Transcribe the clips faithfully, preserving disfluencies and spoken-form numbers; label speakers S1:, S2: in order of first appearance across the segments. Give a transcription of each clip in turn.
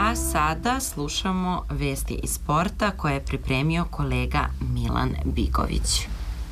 S1: A sada slušamo vesti iz sporta koje je pripremio kolega Milan Bigović.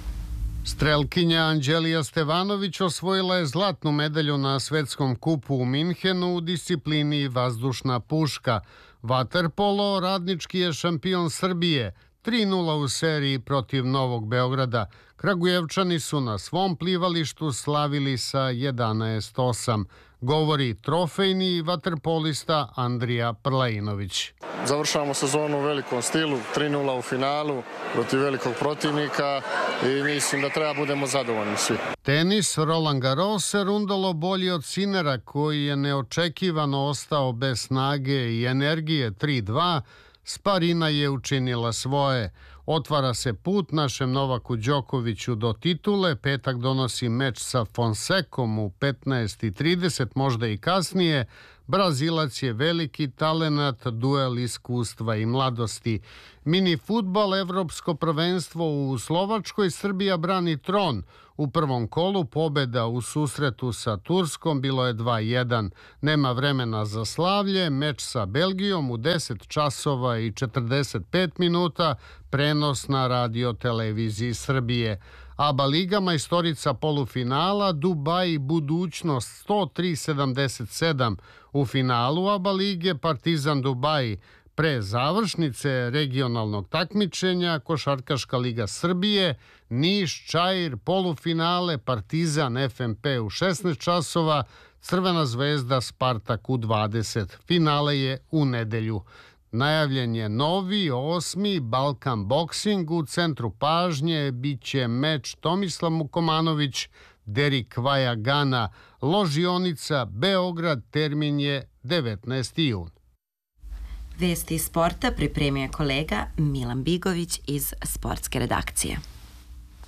S2: Strelkinja Anđelija Stevanović osvojila je zlatnu medalju na svetskom kupu u Minhenu u disciplini vazdušna puška. Vaterpolo radnički je šampion Srbije, tri nula u seriji protiv Novog Beograda. Kragujevčani su na svom plivalištu slavili sa jedanaest osam. Govori trofejni vaterpolista Andrija Prlainović.
S3: Završavamo sezonu u velikom stilu, tri nula u finalu protiv velikog protivnika i mislim da treba budemo zadovoljni svi.
S2: Tenis Roland Garros se rundalo bolji od Sinera koji je neočekivano ostao bez snage i energije tri dva. Sparina je učinila svoje. Otvara se put našem Novaku Đokoviću do titule. Petak donosi meč sa Fonsekom u petnaest i trideset, možda i kasnije. Brazilac je veliki talenat, duel iskustva i mladosti. Mini fudbal, evropsko prvenstvo u Slovačkoj, Srbija brani tron. U prvom kolu pobeda u susretu sa Turskom bilo je dva jedan. Nema vremena za slavlje, meč sa Belgijom u deset časova i četrdeset pet minuta, prenos na radioteleviziji Srbije. ABA Liga majstorica polufinala Dubai budućnost sto tri sedamdeset sedam. U finalu ABA Lige Partizan Dubai. Pre završnice regionalnog takmičenja Košarkaška liga Srbije, Niš, Čair, polufinale Partizan F M P u šesnaest časova, Crvena zvezda Spartak u dvadeset. Finale je u nedelju. Najavljen je novi, osmi Balkan Boxing. U centru pažnje biće meč Tomislav Mukomanović, Derik Vajagana, ložionica Beograd, termin je devetnaesti jun.
S1: Vesti iz sporta pripremio je kolega Milan Bigović iz sportske redakcije.